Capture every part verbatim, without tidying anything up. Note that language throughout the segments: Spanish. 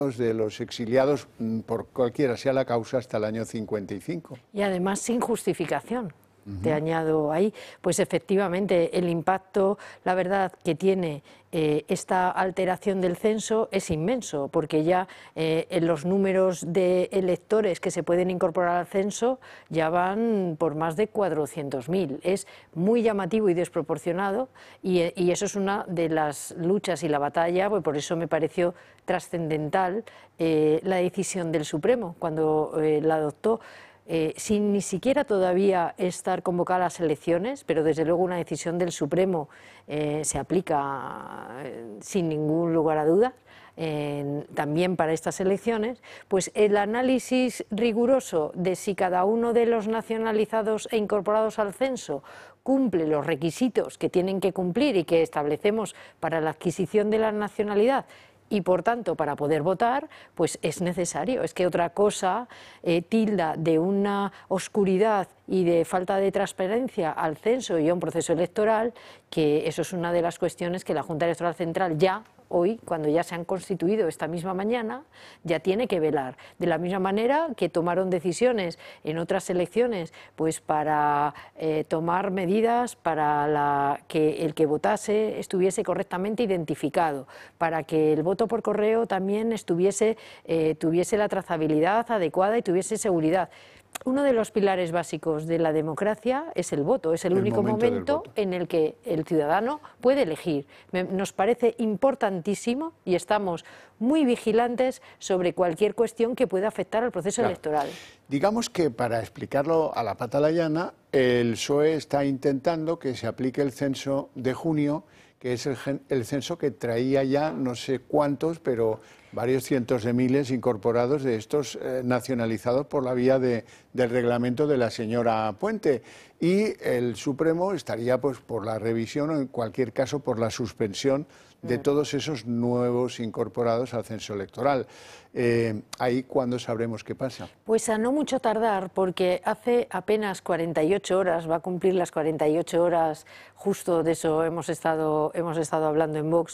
de los exiliados por cualquiera sea la causa hasta el año cincuenta y cinco. Y además sin justificación. Te añado ahí, pues efectivamente el impacto, la verdad, que tiene eh, esta alteración del censo es inmenso, porque ya eh, en los números de electores que se pueden incorporar al censo ya van por más de cuatrocientos mil. Es muy llamativo y desproporcionado, y, y eso es una de las luchas y la batalla, pues por eso me pareció trascendental eh, la decisión del Supremo cuando eh, la adoptó. Eh, sin ni siquiera todavía estar convocadas las elecciones, pero desde luego una decisión del Supremo eh, se aplica eh, sin ningún lugar a dudas, eh, también para estas elecciones, pues el análisis riguroso de si cada uno de los nacionalizados e incorporados al censo cumple los requisitos que tienen que cumplir y que establecemos para la adquisición de la nacionalidad, y por tanto para poder votar, pues es necesario. Es que otra cosa eh, tilda de una oscuridad y de falta de transparencia al censo y a un proceso electoral, que eso es una de las cuestiones que la Junta Electoral Central ya hoy, cuando ya se han constituido esta misma mañana, ya tiene que velar. De la misma manera que tomaron decisiones en otras elecciones, pues para eh, tomar medidas para la, que el que votase estuviese correctamente identificado, para que el voto por correo también estuviese, eh, tuviese la trazabilidad adecuada y tuviese seguridad. Uno de los pilares básicos de la democracia es el voto, es el, el único momento, momento en el que el ciudadano puede elegir. Nos parece importantísimo y estamos muy vigilantes sobre cualquier cuestión que pueda afectar al proceso claro. electoral. Digamos que, para explicarlo a la pata a la llana, el P S O E está intentando que se aplique el censo de junio, que es el, el censo que traía ya no sé cuántos, pero varios cientos de miles incorporados de estos eh, nacionalizados por la vía de, del reglamento de la señora Puente. Y el Supremo estaría pues por la revisión o en cualquier caso por la suspensión de todos esos nuevos incorporados al censo electoral. Eh, ahí, ¿cuándo sabremos qué pasa? Pues a no mucho tardar, porque hace apenas cuarenta y ocho horas, va a cumplir las cuarenta y ocho horas, justo de eso hemos estado, hemos estado hablando en Vox.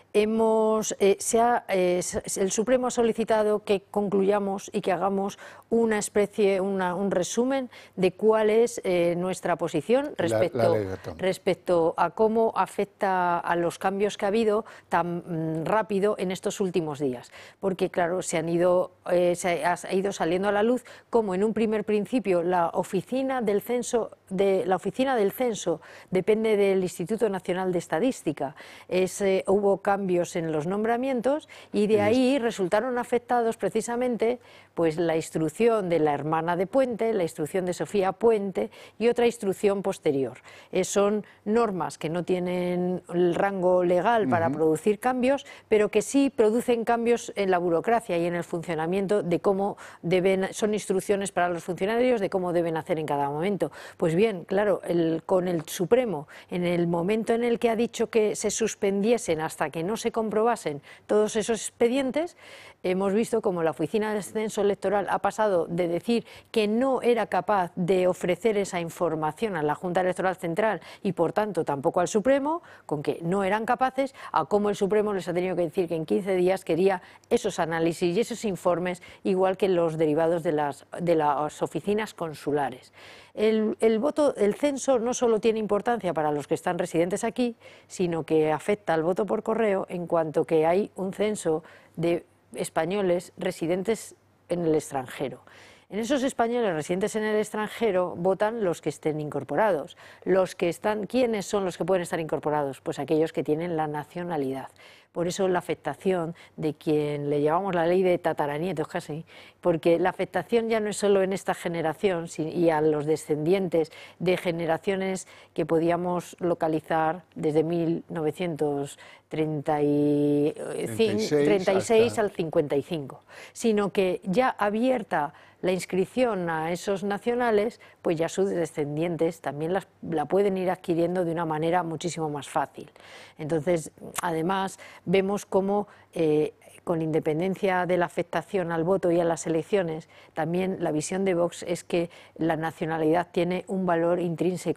Hemos, eh, se ha, eh, el Supremo ha solicitado que concluyamos y que hagamos una especie, una, un resumen de cuál es eh, nuestra posición respecto, la, la respecto a cómo afecta a los cambios que ha habido tan mm, rápido en estos últimos días. Porque, claro, se han ido, eh, se ha, ha ido saliendo a la luz como en un primer principio la oficina del censo, de, la oficina del censo depende del Instituto Nacional de Estadística. Es, eh, hubo cambios en los nombramientos y de ahí resultaron afectados precisamente pues la instrucción de la hermana de Puente, la instrucción de Sofía Puente y otra instrucción posterior. Eh, son normas que no tienen el rango legal para uh-huh. producir cambios, pero que sí producen cambios en la burocracia y en el funcionamiento de cómo deben, son instrucciones para los funcionarios de cómo deben hacer en cada momento. Pues bien, claro, el, con el Supremo, en el momento en el que ha dicho que se suspendiesen hasta que no se comprobasen todos esos expedientes, hemos visto como la Oficina del Censo Electoral ha pasado de decir que no era capaz de ofrecer esa información a la Junta Electoral Central y por tanto tampoco al Supremo, con que no eran capaces, a cómo el Supremo les ha tenido que decir que en quince días quería esos análisis y esos informes, igual que los derivados de las, de las oficinas consulares. El, el voto, el censo no solo tiene importancia para los que están residentes aquí, sino que afecta al voto por correo en cuanto que hay un censo de españoles residentes en el extranjero. En esos españoles residentes en el extranjero votan los que estén incorporados. Los que están, ¿quiénes son los que pueden estar incorporados? Pues aquellos que tienen la nacionalidad. Por eso la afectación de quien le llamamos la ley de tataranietos casi, porque la afectación ya no es solo en esta generación y a los descendientes de generaciones que podíamos localizar desde mil novecientos treinta y seis al cincuenta y cinco, sino que ya abierta la inscripción a esos nacionales, pues ya sus descendientes también las, la pueden ir adquiriendo de una manera muchísimo más fácil. Entonces, además, vemos cómo, eh, con independencia de la afectación al voto y a las elecciones, también la visión de Vox es que la nacionalidad tiene un valor intrínseco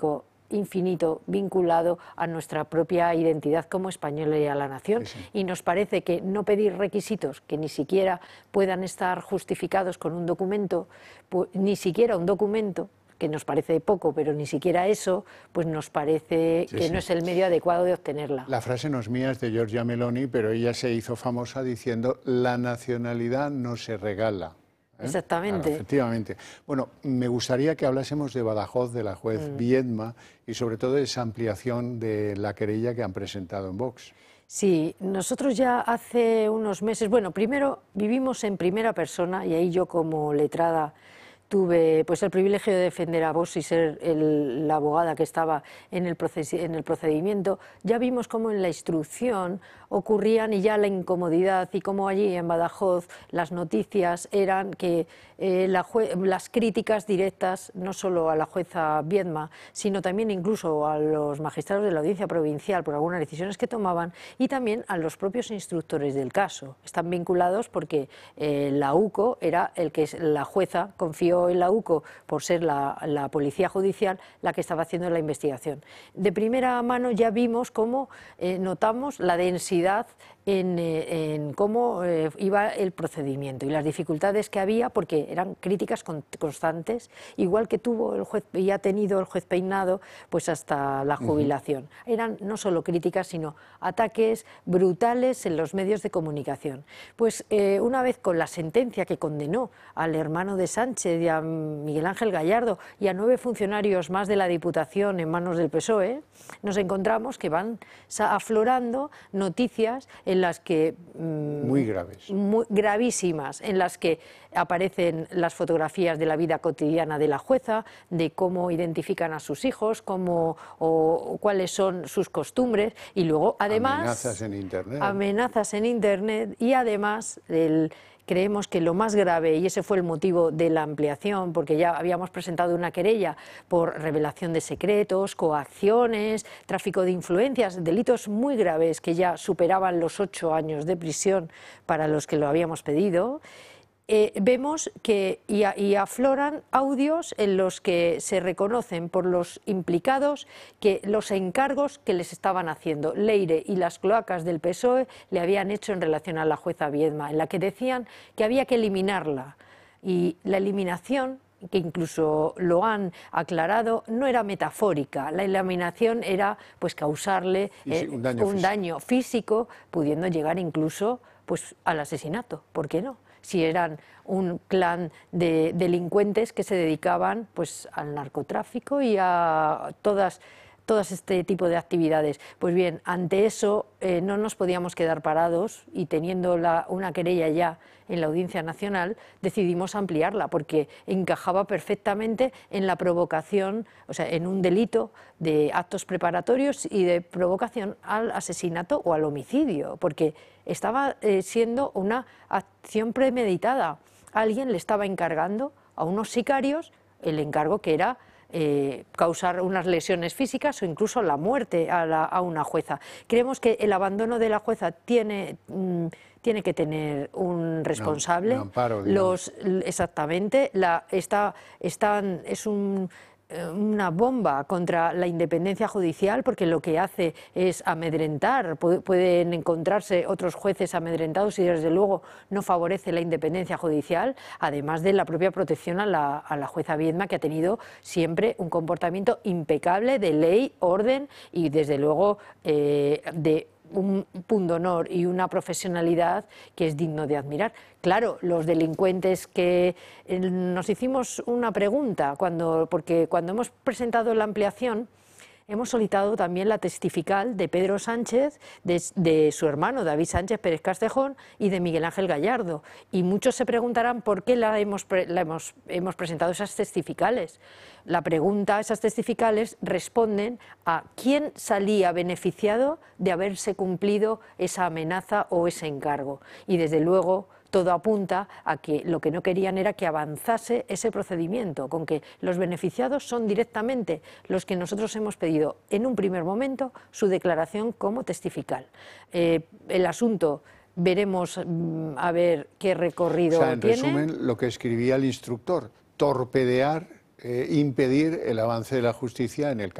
infinito vinculado a nuestra propia identidad como españoles y a la nación. Sí, sí. Y nos parece que no pedir requisitos que ni siquiera puedan estar justificados con un documento, pues, ni siquiera un documento, que nos parece poco, pero ni siquiera eso, pues nos parece sí, que sí. no es el medio adecuado de obtenerla. La frase no es mía, es de Giorgia Meloni, pero ella se hizo famosa diciendo la nacionalidad no se regala. ¿eh? Exactamente. Claro, efectivamente. Bueno, me gustaría que hablásemos de Badajoz, de la juez mm. Viedma, y sobre todo de esa ampliación de la querella que han presentado en Vox. Sí, nosotros ya hace unos meses, bueno, primero vivimos en primera persona, y ahí yo como letrada tuve pues el privilegio de defender a Vox y ser el, la abogada que estaba en el, en el procedimiento. Ya vimos cómo en la instrucción ocurrían y ya la incomodidad, y cómo allí en Badajoz las noticias eran que eh, la las críticas directas no solo a la jueza Viedma, sino también incluso a los magistrados de la Audiencia Provincial por algunas decisiones que tomaban, y también a los propios instructores del caso. Están vinculados porque eh, la UCO era el que la jueza confió en la UCO por ser la, la policía judicial la que estaba haciendo la investigación. De primera mano ya vimos cómo eh, notamos la densidad en, eh, en cómo eh, iba el procedimiento y las dificultades que había, porque eran críticas con, constantes, igual que tuvo el juez y ha tenido el juez Peinado pues hasta la jubilación. Uh-huh. Eran no solo críticas, sino ataques brutales en los medios de comunicación. Pues eh, una vez con la sentencia que condenó al hermano de Sánchez y a Miguel Ángel Gallardo y a nueve funcionarios más de la Diputación en manos del P S O E, nos encontramos que van aflorando noticias en las que... Mmm, muy graves. Muy gravísimas, en las que aparecen las fotografías de la vida cotidiana de la jueza, de cómo identifican a sus hijos, cómo, o, o cuáles son sus costumbres, y luego además... Amenazas en Internet. Amenazas en Internet, y además el... Creemos que lo más grave, y ese fue el motivo de la ampliación, porque ya habíamos presentado una querella por revelación de secretos, coacciones, tráfico de influencias, delitos muy graves que ya superaban los ocho años de prisión para los que lo habíamos pedido. Eh, vemos que y, a, y afloran audios en los que se reconocen por los implicados que los encargos que les estaban haciendo Leire y las cloacas del P S O E le habían hecho en relación a la jueza Viedma, en la que decían que había que eliminarla, y la eliminación, que incluso lo han aclarado, no era metafórica. La eliminación era pues causarle eh, un, daño, un físico. daño físico, pudiendo llegar incluso pues al asesinato. ¿Por qué no? Si eran un clan de delincuentes que se dedicaban pues al narcotráfico y a todas todas este tipo de actividades. Pues bien, ante eso eh, no nos podíamos quedar parados, y teniendo la, una querella ya en la Audiencia Nacional, decidimos ampliarla porque encajaba perfectamente en la provocación, o sea, en un delito de actos preparatorios y de provocación al asesinato o al homicidio, porque estaba eh, siendo una acción premeditada. Alguien le estaba encargando a unos sicarios el encargo que era Eh, causar unas lesiones físicas o incluso la muerte a, la, a una jueza. Creemos que el abandono de la jueza tiene, mmm, tiene que tener un responsable. No, un amparo, Los, exactamente, la, está, están, es un... una bomba contra la independencia judicial, porque lo que hace es amedrentar. Pueden encontrarse otros jueces amedrentados y desde luego no favorece la independencia judicial, además de la propia protección a la, a la jueza Viedma, que ha tenido siempre un comportamiento impecable de ley, orden y desde luego eh, de un pundonor y una profesionalidad que es digno de admirar. Claro, los delincuentes que eh, nos hicimos una pregunta, cuando, porque cuando hemos presentado la ampliación, hemos solicitado también la testifical de Pedro Sánchez, de, de su hermano David Sánchez Pérez Castejón y de Miguel Ángel Gallardo. Y muchos se preguntarán por qué la hemos, la hemos, hemos presentado esas testificales. La pregunta, esas testificales responden a quién salía beneficiado de haberse cumplido esa amenaza o ese encargo. Y desde luego todo apunta a que lo que no querían era que avanzase ese procedimiento, con que los beneficiados son directamente los que nosotros hemos pedido en un primer momento su declaración como testifical. Eh, el asunto veremos mmm, a ver qué recorrido tiene. O sea, en tiene. resumen, lo que escribía el instructor, torpedear, eh, impedir el avance de la justicia en el caso.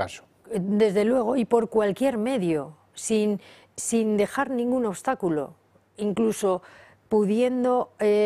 desde luego, y por cualquier medio, sin, sin dejar ningún obstáculo, incluso pudiendo... Eh,